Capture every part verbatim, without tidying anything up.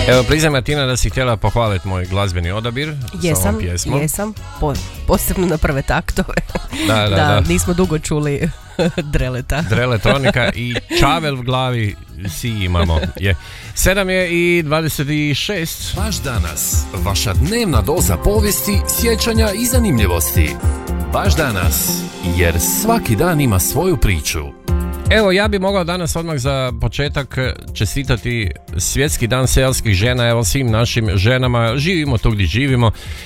Evo, priznam, Martina, da si htjela pohvaliti moj glazbeni odabir. Jesam, jesam, po, posebno na prve taktove. Da, da, da, da, da. nismo dugo čuli dreleta. Dreletonika i čavel u glavi si imamo. Je. sedam je i dvadeset šest. Baš danas, vaša dnevna doza povijesti, sjećanja i zanimljivosti. Baš danas, jer svaki dan ima svoju priču. Evo, ja bi mogao danas odmah za početak čestitati Svjetski dan seoskih žena, evo svim našim ženama, živimo tu gdje živimo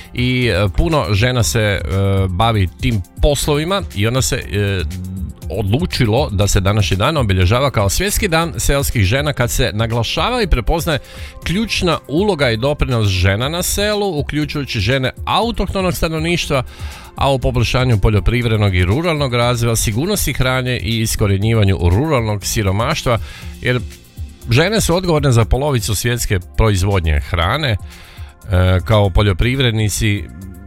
i puno žena se uh, bavi tim poslovima i onda se uh, odlučilo da se današnji dan obilježava kao Svjetski dan seoskih žena kad se naglašava i prepoznaje ključna uloga i doprinos žena na selu, uključujući žene autohtonog stanovništva, a u poboljšanju poljoprivrednog i ruralnog razvoja, sigurnosti hrane i iskorjenjivanju ruralnog siromaštva, jer žene su odgovorne za polovicu svjetske proizvodnje hrane. E, kao poljoprivrednici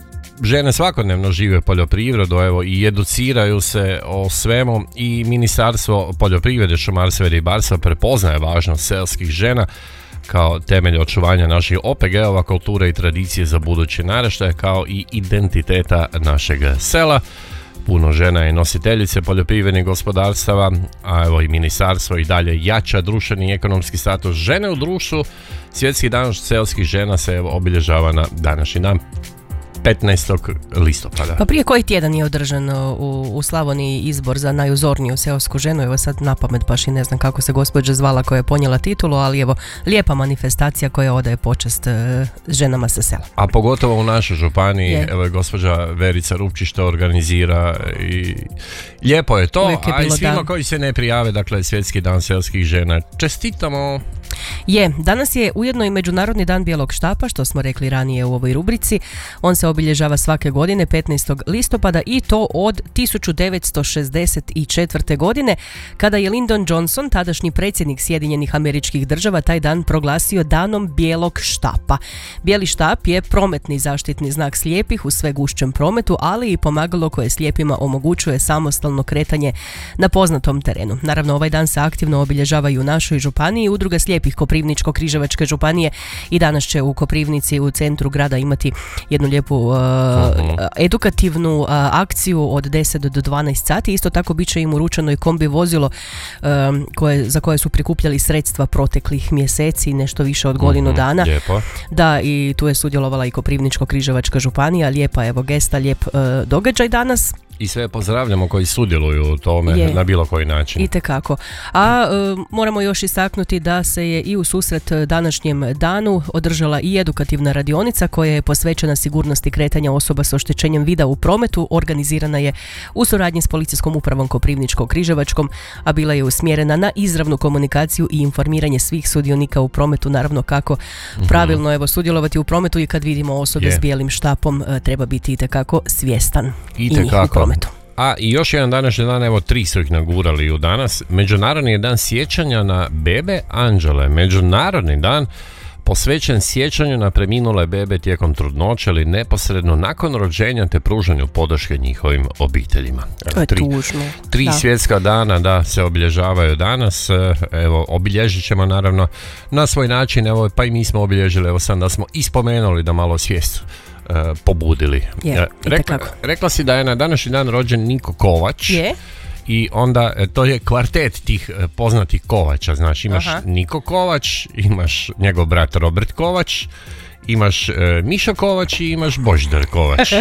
žene svakodnevno žive poljoprivredu, evo, i educiraju se o svemu i Ministarstvo poljoprivrede, šumarstva i ribarstva prepoznaje važnost seoskih žena kao temelj očuvanja naših O P G-ova, kulture i tradicije za buduće naraštaje, kao i identiteta našeg sela. Puno žena je nositeljice poljoprivrednih gospodarstava, a evo i ministarstvo i dalje jača društveni i ekonomski status žene u društvu. Svjetski dan seoskih žena se evo obilježava na današnji dan, petnaestog listopada. Pa prije koji tjedan je održan u, u Slavoniji izbor za najuzorniju seosku ženu, evo sad napamet baš i ne znam kako se gospođa zvala koja je ponijela titulu, ali evo lijepa manifestacija koja odaje počast uh, ženama sa sela. A pogotovo u našoj županiji, je. Evo je gospođa Verica Rupčić to organizira i lijepo je to, je a i svima dan koji se ne prijave, dakle Svjetski dan seoskih žena, čestitamo. Je, danas je ujedno i Međunarodni dan bijelog štapa, što smo rekli ranije u ovoj rubrici. On se obilježava svake godine petnaestog listopada i to od tisuću devetsto šezdeset četvrte. godine, kada je Lyndon Johnson, tadašnji predsjednik Sjedinjenih Američkih Država, taj dan proglasio danom bijelog štapa. Bijeli štap je prometni zaštitni znak slijepih u sve gušćem prometu, ali i pomagalo koje slijepima omogućuje samostalno kretanje na poznatom terenu. Naravno, ovaj dan se aktivno obilježava i u našoj županiji. Udruga slijepih Koprivničko-križevačke županije i danas će u Koprivnici u centru grada imati jednu lijepu uh, uh-huh. edukativnu uh, akciju od deset do dvanaest sati. Isto tako bit će im uručeno i kombi vozilo uh, koje, za koje su prikupljali sredstva proteklih mjeseci, nešto više od godinu uh-huh. dana. Lijepo. Da, i tu je sudjelovala i Koprivničko-križevačka županija. Lijepa evo gesta, lijep uh, događaj danas. I sve pozdravljamo koji sudjeluju u tome je, na bilo koji način. Itekako. A e, moramo još istaknuti da se je i u susret današnjem danu održala i edukativna radionica koja je posvećena sigurnosti kretanja osoba s oštećenjem vida u prometu. Organizirana je u suradnji s Policijskom upravom Koprivničko-križevačkom, a bila je usmjerena na izravnu komunikaciju i informiranje svih sudionika u prometu. Naravno kako mm-hmm. pravilno evo sudjelovati u prometu i kad vidimo osobe je. s bijelim štapom e, treba biti itekako svjestan. Itekako. A i još jedan današnji dan, evo tri su ih nagurali u danas. Međunarodni je dan sjećanja na bebe anđele. Međunarodni dan posvećen sjećanju na preminule bebe tijekom trudnoće ili neposredno nakon rođenja te pružanju podrške njihovim obiteljima. To je tri, tužno. Tri da. svjetska dana da se obilježavaju danas. Evo, obilježit ćemo naravno na svoj način. Evo, pa i mi smo obilježili, evo sam da smo ispomenuli da malo svijest Uh, pobudili. Je, rekla, rekla si da je na današnji dan rođen Niko Kovač. Je. I onda to je kvartet tih poznatih Kovača. Znači imaš Aha. Niko Kovač, imaš njegov brat Robert Kovač, imaš uh, Mišo Kovač i imaš Božidar Kovač.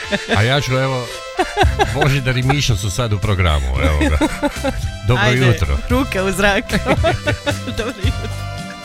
A ja ću evo, Božidar i Mišo su sad u programu. Evo ga. Dobro Ajde, jutro. Ruke u zrak. Dobro jutro.